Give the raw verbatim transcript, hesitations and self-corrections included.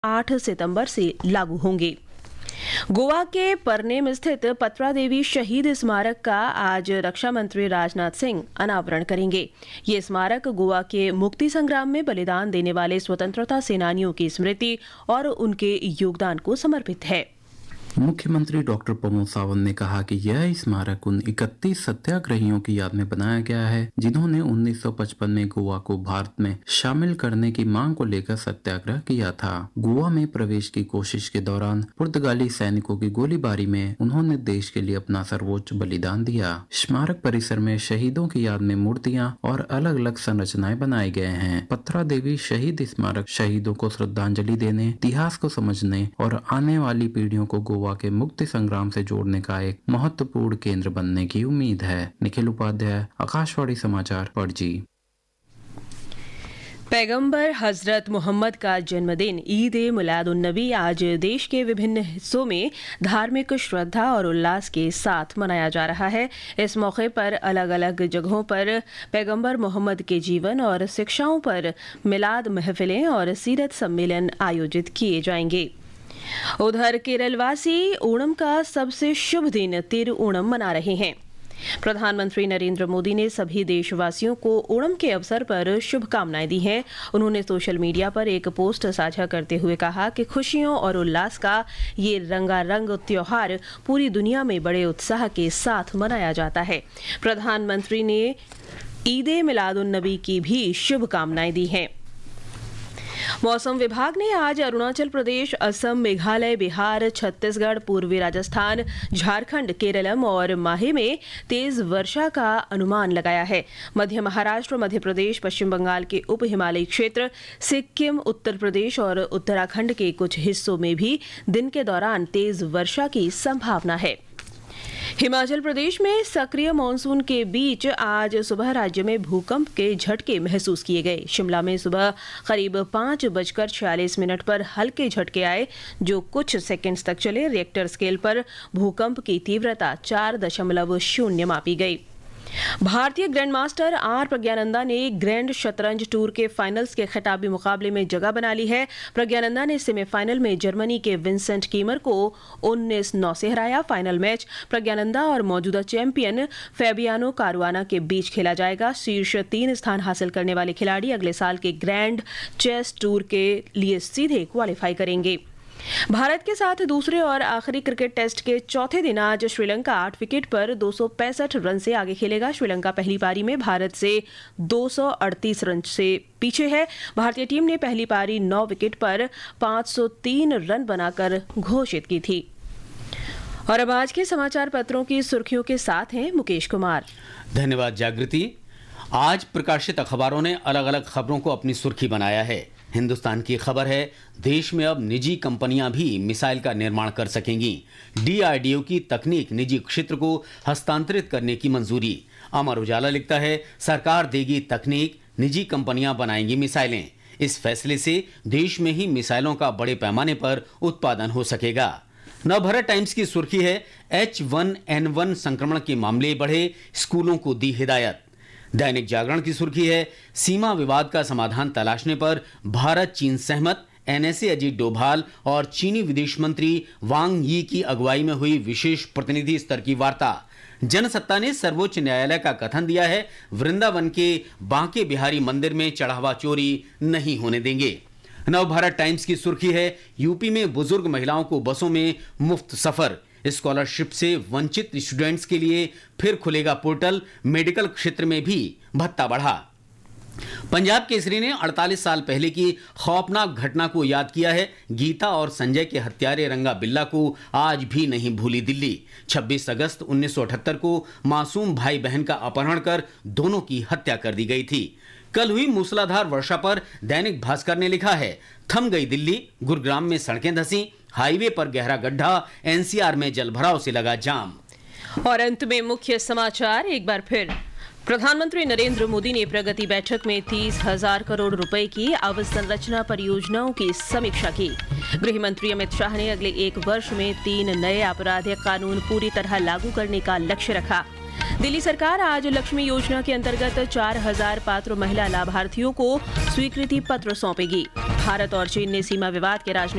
आठ सितंबर से लागू होंगे। गोवा के परनेम स्थित पत्रा देवी शहीद स्मारक का आज रक्षा मंत्री राजनाथ सिंह अनावरण करेंगे। ये स्मारक गोवा के मुक्ति संग्राम में बलिदान देने वाले स्वतंत्रता सेनानियों की स्मृति और उनके योगदान को समर्पित है। मुख्यमंत्री डॉक्टर प्रमोद सावंत ने कहा कि यह स्मारक उन इकतीस सत्याग्रहियों की याद में बनाया गया है जिन्होंने उन्नीस सौ पचपन में गोवा को भारत में शामिल करने की मांग को लेकर सत्याग्रह किया था। गोवा में प्रवेश की कोशिश के दौरान पुर्तगाली सैनिकों की गोलीबारी में उन्होंने देश के लिए अपना सर्वोच्च बलिदान दिया। स्मारक परिसर में शहीदों की याद में मूर्तियां और अलग अलग संरचनाएं बनाए गए हैं। पत्रा देवी शहीद स्मारक शहीदों को श्रद्धांजलि देने, इतिहास को समझने और आने वाली पीढ़ियों को गोवा के मुक्ति संग्राम से जोड़ने का एक महत्वपूर्ण केंद्र बनने की उम्मीद है। निखिल उपाध्याय, आकाशवाणी समाचार, पणजी। पैगंबर हजरत मोहम्मद का जन्मदिन ईद ए मिलादुन्नबी आज देश के विभिन्न हिस्सों में धार्मिक श्रद्धा और उल्लास के साथ मनाया जा रहा है। इस मौके पर अलग अलग जगहों पर पैगंबर मोहम्मद के जीवन और शिक्षाओं पर मिलाद महफिलें और सीरत सम्मेलन आयोजित किए जाएंगे। उधर केरलवासी ओणम का सबसे शुभ दिन तिरुओणम मना रहे हैं। प्रधानमंत्री नरेंद्र मोदी ने सभी देशवासियों को ओणम के अवसर पर शुभकामनाएं दी हैं। उन्होंने सोशल मीडिया पर एक पोस्ट साझा करते हुए कहा कि खुशियों और उल्लास का ये रंगारंग त्योहार पूरी दुनिया में बड़े उत्साह के साथ मनाया जाता है। प्रधानमंत्री ने ईद ए मिलादुन्नबी की भी शुभकामनाएं दी हैं। मौसम विभाग ने आज अरुणाचल प्रदेश, असम, मेघालय, बिहार, छत्तीसगढ़, पूर्वी राजस्थान, झारखंड, केरलम और माहे में तेज वर्षा का अनुमान लगाया है। मध्य महाराष्ट्र, मध्य प्रदेश, पश्चिम बंगाल के उप हिमालयी क्षेत्र, सिक्किम, उत्तर प्रदेश और उत्तराखंड के कुछ हिस्सों में भी दिन के दौरान तेज वर्षा की संभावना है। हिमाचल प्रदेश में सक्रिय मानसून के बीच आज सुबह राज्य में भूकंप के झटके महसूस किए गए। शिमला में सुबह करीब पाँच बजकर छियालीस मिनट पर हल्के झटके आए जो कुछ सेकंड्स तक चले। रिएक्टर स्केल पर भूकंप की तीव्रता चार दशमलव शून्य मापी गई। भारतीय ग्रैंडमास्टर आर प्रज्ञानंदा ने ग्रैंड शतरंज टूर के फाइनल्स के खिताबी मुकाबले में जगह बना ली है। प्रज्ञानंदा ने सेमीफाइनल में जर्मनी के विंसेंट कीमर को उन्नीस नौ से हराया। फाइनल मैच प्रज्ञानंदा और मौजूदा चैंपियन फैबियानो कारुआना के बीच खेला जाएगा। शीर्ष तीन स्थान हासिल करने वाले खिलाड़ी अगले साल के ग्रैंड चेस टूर के लिए सीधे क्वालिफाई करेंगे। भारत के साथ दूसरे और आखिरी क्रिकेट टेस्ट के चौथे दिन आज श्रीलंका आठ विकेट पर दो सौ पैंसठ रन से आगे खेलेगा। श्रीलंका पहली पारी में भारत से दो सौ अड़तीस रन से पीछे है। भारतीय टीम ने पहली पारी नौ विकेट पर पाँच सौ तीन रन बनाकर घोषित की थी। और अब आज के समाचार पत्रों की सुर्खियों के साथ हैं मुकेश कुमार। धन्यवाद जागृति। आज प्रकाशित अखबारों ने अलग अलग खबरों को अपनी सुर्खी बनाया है। हिंदुस्तान की खबर है, देश में अब निजी कंपनियां भी मिसाइल का निर्माण कर सकेंगी। डीआरडीओ की तकनीक निजी क्षेत्र को हस्तांतरित करने की मंजूरी। अमर उजाला लिखता है, सरकार देगी तकनीक, निजी कंपनियां बनाएंगी मिसाइलें। इस फैसले से देश में ही मिसाइलों का बड़े पैमाने पर उत्पादन हो सकेगा। नवभारत टाइम्स की सुर्खी है, एच वन एन वन संक्रमण के मामले बढ़े, स्कूलों को दी हिदायत। दैनिक जागरण की सुर्खी है, सीमा विवाद का समाधान तलाशने पर भारत चीन सहमत। एनएसए अजीत डोभाल और चीनी विदेश मंत्री वांग यी की अगुवाई में हुई विशेष प्रतिनिधि स्तर की वार्ता। जनसत्ता ने सर्वोच्च न्यायालय का कथन दिया है, वृंदावन के बांके बिहारी मंदिर में चढ़ावा चोरी नहीं होने देंगे। नवभारत टाइम्स की सुर्खी है, यूपी में बुजुर्ग महिलाओं को बसों में मुफ्त सफर। स्कॉलरशिप से वंचित स्टूडेंट्स के लिए फिर खुलेगा पोर्टल। मेडिकल क्षेत्र में भी भत्ता बढ़ा। पंजाब केसरी ने अड़तालीस साल पहले की खौफनाक घटना को याद किया है। गीता और संजय के हत्यारे रंगा बिल्ला को आज भी नहीं भूली दिल्ली। छब्बीस अगस्त उन्नीस सौ अठहत्तर को मासूम भाई बहन का अपहरण कर दोनों की हत्या कर दी गई थी। कल हुई मूसलाधार वर्षा पर दैनिक भास्कर ने लिखा है, थम गई दिल्ली, गुरुग्राम में सड़कें धंसी, हाईवे पर गहरा गड्ढा, एनसीआर में जलभराव से लगा जाम। और अंत में मुख्य समाचार एक बार फिर। प्रधानमंत्री नरेंद्र मोदी ने प्रगति बैठक में तीस हजार करोड़ रुपए की अवसंरचना परियोजनाओं की समीक्षा की। गृह मंत्री अमित शाह ने अगले एक वर्ष में तीन नए आपराधिक कानून पूरी तरह लागू करने का लक्ष्य रखा। दिल्ली सरकार आज लक्ष्मी योजना के अंतर्गत चार हजार पात्र महिला लाभार्थियों को स्वीकृति पत्र सौंपेगी। भारत और चीन ने सीमा विवाद के राजनीतिक